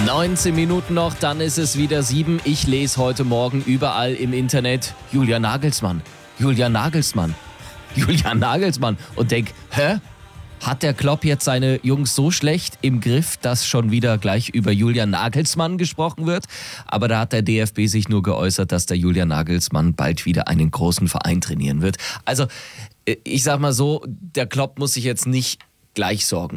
19 Minuten noch, dann ist es wieder 7. Ich lese heute Morgen überall im Internet Julian Nagelsmann und denk, hat der Klopp jetzt seine Jungs so schlecht im Griff, dass schon wieder gleich über Julian Nagelsmann gesprochen wird? Aber da hat der DFB sich nur geäußert, dass der Julian Nagelsmann bald wieder einen großen Verein trainieren wird. Also ich sag mal so, der Klopp muss sich jetzt nicht gleich sorgen